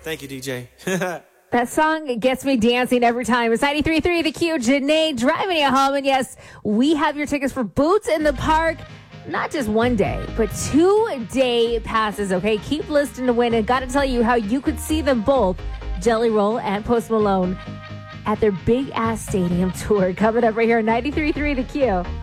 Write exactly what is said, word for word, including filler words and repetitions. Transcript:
Thank you, D J. That song gets me dancing every time. It's ninety-three point three The Q. Janae driving you home. And yes, we have your tickets for Boots in the Park. Not just one day, but two day passes, okay? Keep listening to win. And got to tell you how you could see them both, Jelly Roll and Post Malone, at their big ass stadium tour. Coming up right here on ninety-three point three The Q.